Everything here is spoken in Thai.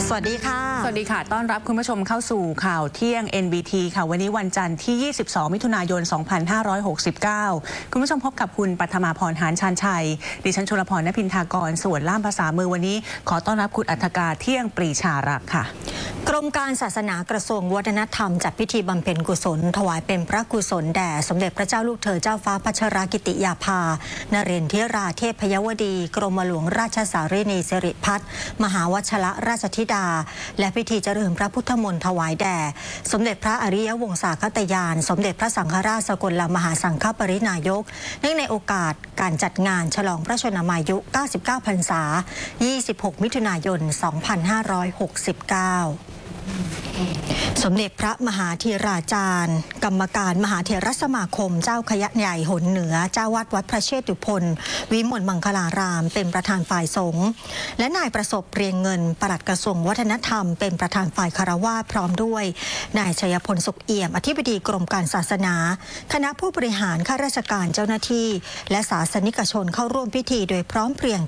สวัสดีค่ะสวัสดีค่ะต้อนรับคุณผู้ชมเข้าสู่ข่าวเที่ยง NBT ค่ะวันนี้วันจันทร์ที่ 22 มิถุนายน 2569 คุณผู้ชมพบกับคุณปัทมาพร หานชานชัยดิฉันชลพร ณพินทากรส่วนล่ามภาษามือวันนี้ขอต้อนรับคุณอัฐกาเที่ยงปรีชารักษ์ค่ะกรมการศาสนากระทรวงวัฒนธรรมจัดพิธีบำเพ็ญกุศลถวายเป็นพระกุศลแด่สมเด็จพระเจ้าลูกเธอเจ้าฟ้าพัชรกิติยาภานเรนทิราเทพยวดีกรมหลวงราชสารีนีสิริพัฒน์มหาวชรราชธิดาและพิธีเจริญพระพุทธมนต์ถวายแด่สมเด็จพระอริยวงศาคตยานสมเด็จพระสังฆราชสกลมหาสังฆปรินายกเนื่องในโอกาสการจัดงานฉลองพระชนมายุ 99 พรรษา 26 มิถุนายน 2569สมเด็จพระมหาธีราจารย์กรรมการมหาเถรสมาคมเจ้าคณะใหญ่หนเหนือเจ้าวาดวัดพระเชตุพนวิมลมังคลารามเป็นประธานฝ่ายสงฆ์และนายประสบเรียงเงินปลัดกระทรวงวัฒนธรรมเป็นประธานฝ่ายคฤหัสถ์พร้อมด้วยนายชัยพลสุขเอี่ยมอธิบดีกรมการศาสนาคณะผู้บริหารข้าราชการเจ้าหน้าที่และศาสนิกชนเข้าร่วมพิธีโดยพร้อมเพรียง